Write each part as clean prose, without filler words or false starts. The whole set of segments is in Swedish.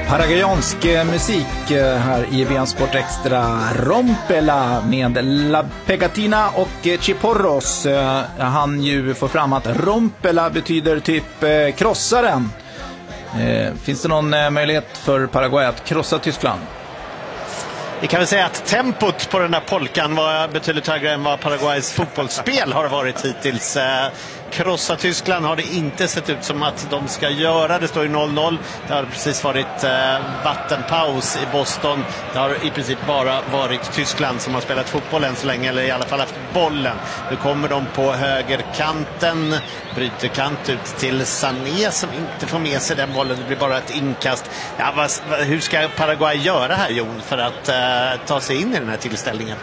Paraguayansk musik här i VM Sport Extra. Rompela med La Pegatina och Chiporros. Han ju får fram att Rompela betyder typ krossaren. Finns det någon möjlighet för Paraguay att krossa Tyskland? Vi kan väl säga att tempot på den där polkan var betydligt högre än vad Paraguays fotbollsspel har varit hittills. Krossa Tyskland har det inte sett ut som att de ska göra. Det står ju 0-0. Det har precis varit vattenpaus i Boston. Det har i princip bara varit Tyskland som har spelat fotboll än så länge, eller i alla fall haft bollen. Nu kommer de på högerkanten. Bryter kant ut till Sané som inte får med sig den bollen. Det blir bara ett inkast. Ja, hur ska Paraguay göra här, Jon, för att ta sig in i den här tillställningen?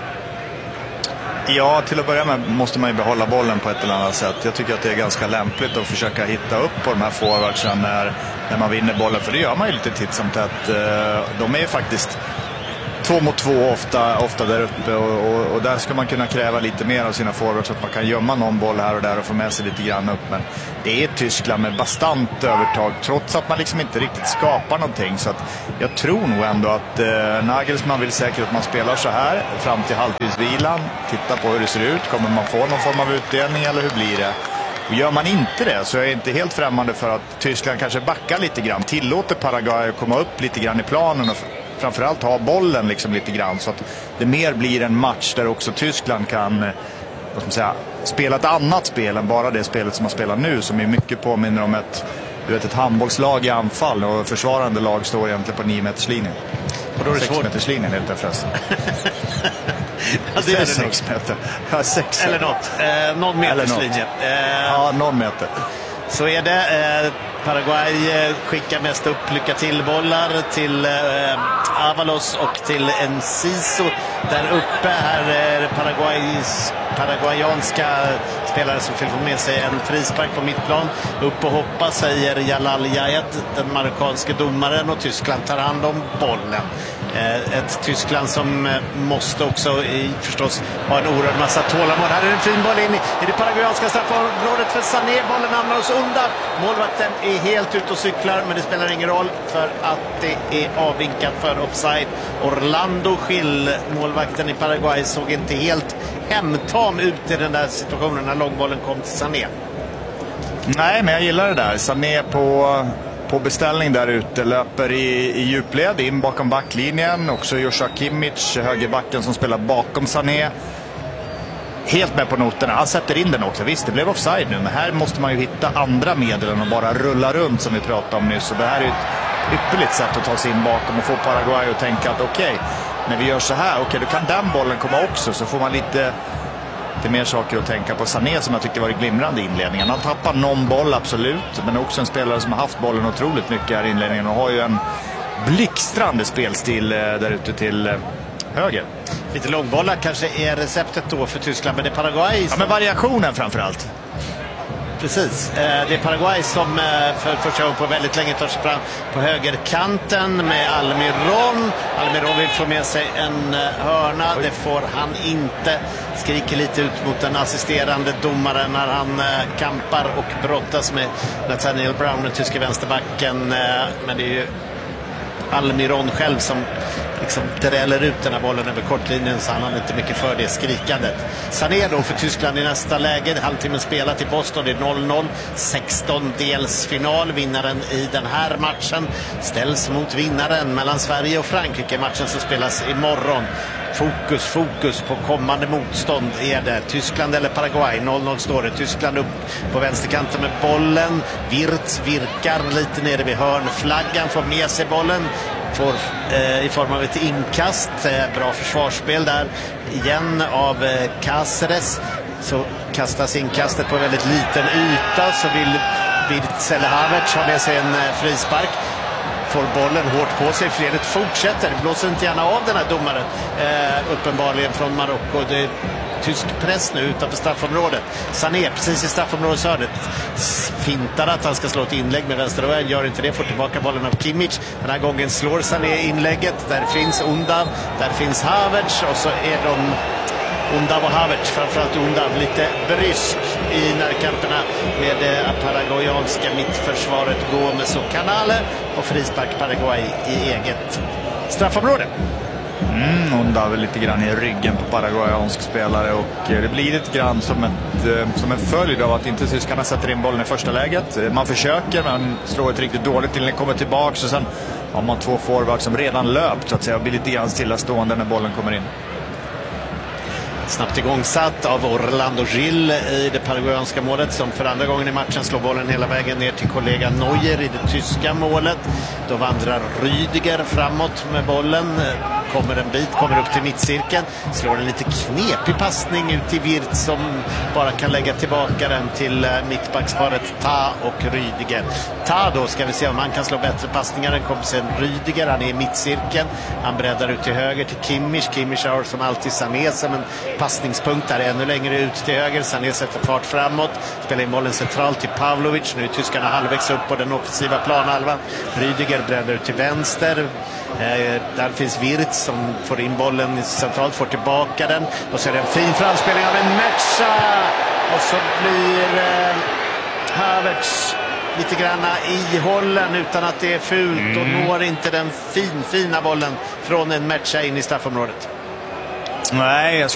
Ja, till att börja med måste man ju behålla bollen på ett eller annat sätt. Jag tycker att det är ganska lämpligt att försöka hitta upp på de här forwardsen när man vinner bollen. För det gör man ju lite titt som tätt. De är ju faktiskt 2 mot 2 ofta där uppe. Och där ska man kunna kräva lite mer av sina forwards så att man kan gömma någon boll här och där och få med sig lite grann upp. Men det är Tyskland med bastant övertag trots att man liksom inte riktigt skapar någonting. Så att jag tror nog ändå att Nagelsmann vill säkert att man spelar så här fram till halvtidsvilan. Titta på hur det ser ut. Kommer man få någon form av utdelning eller hur blir det? Och gör man inte det så är jag inte helt främmande för att Tyskland kanske backar lite grann. Tillåter Paraguay att komma upp lite grann i planen och framförallt ha bollen liksom lite grann så att det mer blir en match där också Tyskland kan vad ska man säga, spela ett annat spel än bara det spelet som man spelar nu, som är mycket påminner om ett handbollslag i anfall och försvarande lag står egentligen på 9-meterslinjen. Och då är det 6-meterslinjen helt förresten. Ja, det är 6 meter. Ja, 6 eller något. Någon meterslinje. Ja, någon meter. Så är det. Paraguay skickar mest upp lycka till bollar till Avalos och till Enciso där uppe. Här är paraguayanska spelare som vill få med sig en frispark på mittplan. Upp och hoppa, säger Jalal Jayed, den marockanske domaren, och Tyskland tar hand om bollen. Ett Tyskland som måste också förstås ha en oerhörd massa tålamod. Här är en fin boll in i det paraguayanska straffområdet för Sané. Bollen hamnar oss undan. Målvakten är helt ute och cyklar, men det spelar ingen roll för att det är avvinkat för offside. Orlando Gil, målvakten i Paraguay, såg inte helt hemtam ut i den där situationen när långbollen kom till Sané. Nej, men jag gillar det där. Sané på beställning där ute, löper i djupled in bakom backlinjen. Också Joshua Kimmich, högerbacken som spelar bakom Sané. Helt med på noterna. Han sätter in den också. Visst, det blev offside nu, men här måste man ju hitta andra medel än att bara rulla runt som vi pratade om nyss. Så det här är ett ypperligt sätt att ta sig in bakom och få Paraguay att tänka att okej, när vi gör så här, då kan den bollen komma också, så får man lite mer saker att tänka på. Sané, som jag tyckte var i glimrande i inledningen. Han tappar någon boll, absolut, men också en spelare som har haft bollen otroligt mycket här i inledningen och har ju en blixtrande spelstil där ute till höger. Lite långbollar kanske är receptet då för Tyskland, men det är Paraguay som... Ja, men variationen framförallt. Precis. Det är Paraguay som för första gången på väldigt länge tar sig fram på högerkanten med Almiron. Almiron vill få med sig en hörna. Det får han inte. Skriker lite ut mot den assisterande domaren när han kampar och brottas med Nathaniel Brown, den tyska vänsterbacken. Men det är ju Almiron själv som liksom dräller ut den här bollen över kortlinjen, så han har inte mycket för det skrikandet. Sané då för Tyskland i nästa läge. Halvtimmen spelat i Boston, det är 0-0. 16-delsfinal. Vinnaren i den här matchen ställs mot vinnaren mellan Sverige och Frankrike. Matchen som spelas imorgon. Fokus på kommande motstånd. Är det Tyskland eller Paraguay? 0-0 står det. Tyskland upp på vänsterkanten med bollen. Wirtz virkar lite nere vid hörnflaggan, får med sig bollen. Får i form av ett inkast. Bra försvarsspel där igen av Cáceres. Så kastas inkastet på en väldigt liten yta, så vill Wirtz eller Havertz ha med sig en frispark. Får bollen hårt på sig. Fredet fortsätter. Blåser inte gärna av den här domaren. Uppenbarligen från Marocko. Det är tysk press nu utanför straffområdet. Sané precis i straffområdeshörnet. Fintar att han ska slå ett inlägg med vänster. Gör inte det. Får tillbaka bollen av Kimmich. Den här gången slår Sané inlägget. Där finns Undav. Där finns Havertz. Och så är de Undav och Havertz, framförallt Undav lite brysk i närkamperna med paraguayanska mittförsvaret Gomes och Canale, och frispark Paraguay i eget straffområde. Undav lite grann i ryggen på paraguayansk spelare, och det blir lite grann som en följd av att inte tyskarna sätter in bollen i första läget. Man försöker, men slår ett riktigt dåligt till den kommer tillbaka, och sen har man två forwards som redan löpt så att säga, och blir lite grann stillastående när bollen kommer in. Snabbt igångsatt av Orlando Gil i det paraguayanska målet, som för andra gången i matchen slår bollen hela vägen ner till kollega Neuer i det tyska målet. Då vandrar Rüdiger framåt med bollen, kommer en bit, kommer upp till mittcirkeln, slår en lite knepig passning ut till Wirtz som bara kan lägga tillbaka den till mittbacksparet Ta och Rüdiger. Ta då ska vi se om han kan slå bättre passningar än kompisen Rüdiger. Han är i mittcirkeln, han breddar ut till höger till Kimmich. Kimmich har som alltid Sané som en passningspunkt där, ännu längre ut till höger. Sané sätter fart framåt, spelar in bollen centralt till Pavlovic. Nu är tyskarna halvvägs upp på den offensiva planhalvan. Rüdiger breddar ut till vänster. Där finns Wirtz som får in bollen centralt, får tillbaka den, och så är det en fin framspelning av en Mecha, och så blir Havertz lite granna ihållen utan att det är fult, och når inte den fina bollen från en Mecha in i straffområdet. Nej,